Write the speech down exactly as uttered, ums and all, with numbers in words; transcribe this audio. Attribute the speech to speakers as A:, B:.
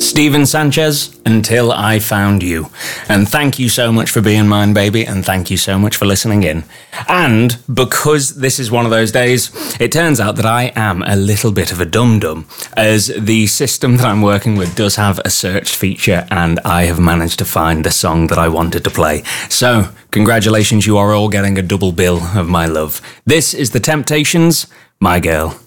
A: Steven Sanchez, Until I Found You. And thank you so much for being mine, baby, and thank you so much for listening in. And because this is one of those days, it turns out that I am a little bit of a dum-dum, as the system that I'm working with does have a search feature, and I have managed to find the song that I wanted to play. So, congratulations, you are all getting a double bill of my love. This is The Temptations, My Girl.